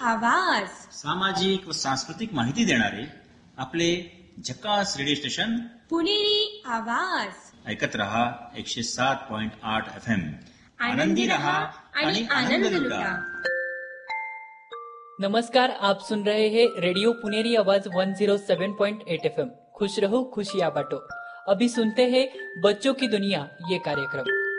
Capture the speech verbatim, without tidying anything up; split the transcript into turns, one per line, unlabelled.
आवाज
सामाजिक व सांस्कृतिक माहिती देणारे आपले झकास रेडिओ स्टेशन
पुणेरी आवाज
ऐकत रहा एकशे सात पॉइंट आठ एफ एम.
आनंदी रहा आणि आनंद लुटा.
नमस्कार, आप सुन रहे हैं रेडियो पुनेरी आवाज एक सौ सात पॉइंट आठ एफ एम. खुश रहो खुशियाँ बांटो. अभी सुनते हैं बच्चों की दुनिया ये कार्यक्रम.